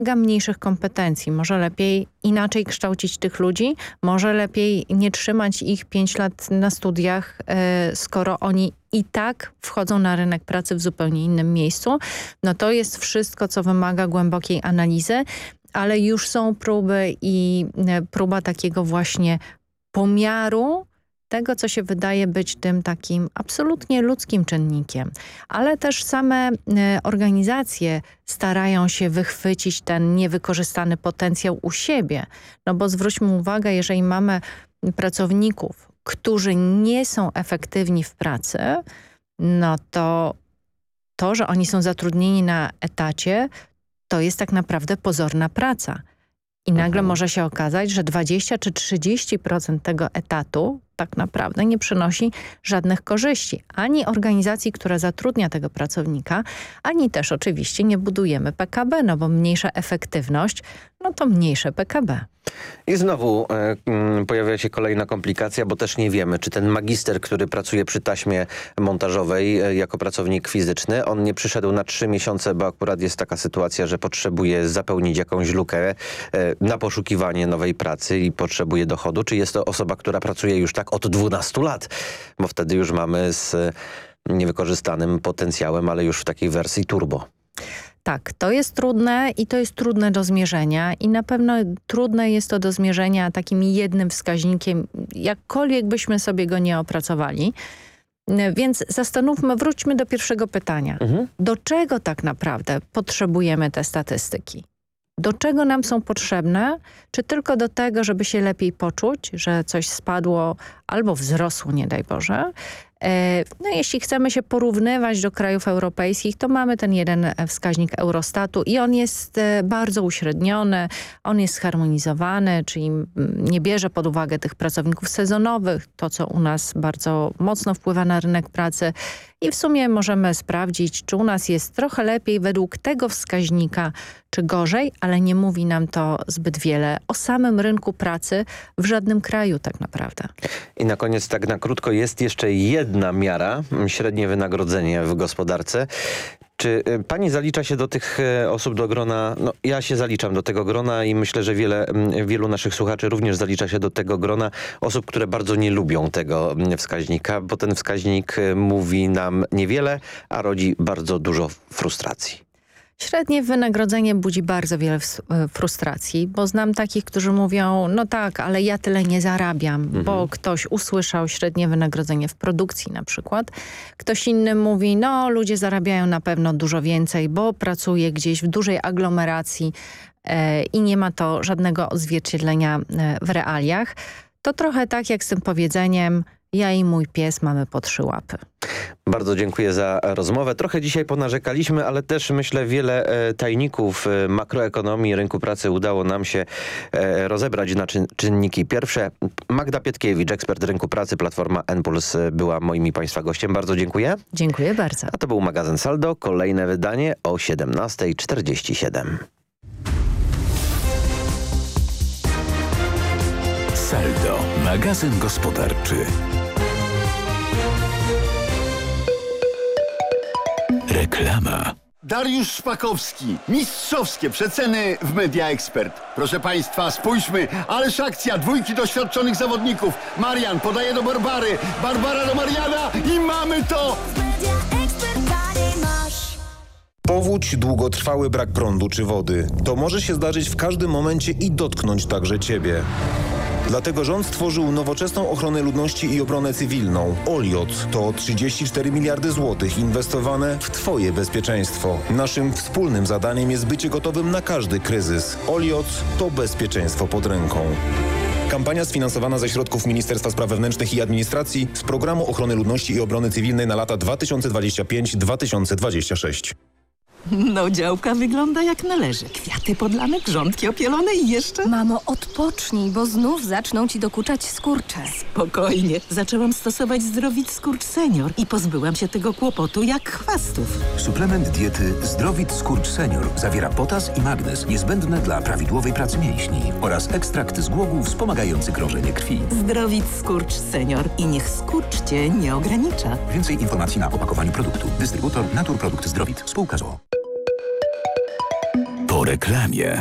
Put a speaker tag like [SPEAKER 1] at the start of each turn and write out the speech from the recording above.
[SPEAKER 1] mniejszych kompetencji. Może lepiej inaczej kształcić tych ludzi, może lepiej nie trzymać ich 5 lat na studiach, skoro oni i tak wchodzą na rynek pracy w zupełnie innym miejscu. No to jest wszystko, co wymaga głębokiej analizy, ale już są próby i próba takiego właśnie pomiaru tego, co się wydaje być tym takim absolutnie ludzkim czynnikiem. Ale też same organizacje starają się wychwycić ten niewykorzystany potencjał u siebie. No bo zwróćmy uwagę, jeżeli mamy pracowników, którzy nie są efektywni w pracy, no to to, że oni są zatrudnieni na etacie, to jest tak naprawdę pozorna praca. I nagle może się okazać, że 20 czy 30% tego etatu tak naprawdę nie przynosi żadnych korzyści. Ani organizacji, która zatrudnia tego pracownika, ani też oczywiście nie budujemy PKB, no bo mniejsza efektywność, no to mniejsze PKB.
[SPEAKER 2] I znowu pojawia się kolejna komplikacja, bo też nie wiemy, czy ten magister, który pracuje przy taśmie montażowej jako pracownik fizyczny, on nie przyszedł na 3 miesiące, bo akurat jest taka sytuacja, że potrzebuje zapełnić jakąś lukę na poszukiwanie nowej pracy i potrzebuje dochodu. Czy jest to osoba, która pracuje już tak od 12 lat? Bo wtedy już mamy z niewykorzystanym potencjałem, ale już w takiej wersji turbo.
[SPEAKER 1] Tak, to jest trudne i to jest trudne do zmierzenia i na pewno trudne jest to do zmierzenia takim jednym wskaźnikiem, jakkolwiek byśmy sobie go nie opracowali. Więc wróćmy do pierwszego pytania. Do czego tak naprawdę potrzebujemy te statystyki? Do czego nam są potrzebne? Czy tylko do tego, żeby się lepiej poczuć, że coś spadło albo wzrosło, nie daj Boże? No jeśli chcemy się porównywać do krajów europejskich, to mamy ten jeden wskaźnik Eurostatu i on jest bardzo uśredniony, on jest zharmonizowany, czyli nie bierze pod uwagę tych pracowników sezonowych, to co u nas bardzo mocno wpływa na rynek pracy i w sumie możemy sprawdzić, czy u nas jest trochę lepiej według tego wskaźnika, czy gorzej, ale nie mówi nam to zbyt wiele o samym rynku pracy w żadnym kraju tak naprawdę.
[SPEAKER 2] I na koniec tak na krótko jest jeszcze jedna miara, średnie wynagrodzenie w gospodarce. Czy pani zalicza się do tych osób, do grona, no ja się zaliczam do tego grona i myślę, że wielu naszych słuchaczy również zalicza się do tego grona osób, które bardzo nie lubią tego wskaźnika, bo ten wskaźnik mówi nam niewiele, a rodzi bardzo dużo frustracji.
[SPEAKER 1] Średnie wynagrodzenie budzi bardzo wiele frustracji, bo znam takich, którzy mówią, no tak, ale ja tyle nie zarabiam, bo ktoś usłyszał średnie wynagrodzenie w produkcji na przykład. Ktoś inny mówi, no ludzie zarabiają na pewno dużo więcej, bo pracuje gdzieś w dużej aglomeracji i nie ma to żadnego odzwierciedlenia w realiach. To trochę tak jak z tym powiedzeniem, ja i mój pies mamy po 3 łapy.
[SPEAKER 2] Bardzo dziękuję za rozmowę. Trochę dzisiaj ponarzekaliśmy, ale też myślę wiele tajników makroekonomii, rynku pracy udało nam się rozebrać na czynniki pierwsze. Magda Pietkiewicz, ekspert rynku pracy, Platforma N+, była moim i państwa gościem. Bardzo dziękuję.
[SPEAKER 1] Dziękuję bardzo.
[SPEAKER 2] A to był magazyn Saldo. Kolejne wydanie o 17:47.
[SPEAKER 3] Saldo, magazyn gospodarczy. Reklama.
[SPEAKER 4] Dariusz Szpakowski. Mistrzowskie przeceny w Media Expert. Proszę Państwa, spójrzmy, ależ akcja, 2 doświadczonych zawodników. Marian podaje do Barbary, Barbara do Mariana i mamy to!
[SPEAKER 5] Powódź, długotrwały brak prądu czy wody. To może się zdarzyć w każdym momencie i dotknąć także Ciebie. Dlatego rząd stworzył nowoczesną ochronę ludności i obronę cywilną. OLIOT to 34 miliardy złotych inwestowane w Twoje bezpieczeństwo. Naszym wspólnym zadaniem jest bycie gotowym na każdy kryzys. OLIOT to bezpieczeństwo pod ręką. Kampania sfinansowana ze środków Ministerstwa Spraw Wewnętrznych i Administracji z Programu Ochrony Ludności i Obrony Cywilnej na lata 2025-2026.
[SPEAKER 6] No, działka wygląda jak należy. Kwiaty podlane, grządki opielone i jeszcze...
[SPEAKER 7] Mamo, odpocznij, bo znów zaczną ci dokuczać skurcze.
[SPEAKER 6] Spokojnie. Zaczęłam stosować Zdrowit Skurcz Senior i pozbyłam się tego kłopotu jak chwastów.
[SPEAKER 3] Suplement diety Zdrowit Skurcz Senior zawiera potas i magnez niezbędne dla prawidłowej pracy mięśni oraz ekstrakt z głogów wspomagający krążenie krwi.
[SPEAKER 6] Zdrowit Skurcz Senior i niech skurcz cię nie ogranicza.
[SPEAKER 3] Więcej informacji na opakowaniu produktu. Dystrybutor Naturprodukt Zdrowit. Spółka z o.o. reklamie.